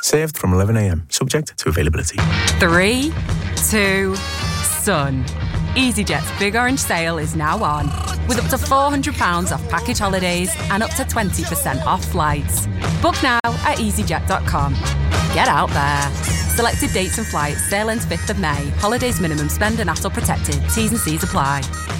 Saved from 11 a.m. Subject to availability. 3, 2, Sun. EasyJet's Big Orange Sale is now on, with up to £400 off package holidays and up to 20% off flights. Book now at easyjet.com. Get out there. Selected dates and flights. Sale ends 5th of May. Holidays minimum spend and ATOL protected. T's and C's apply.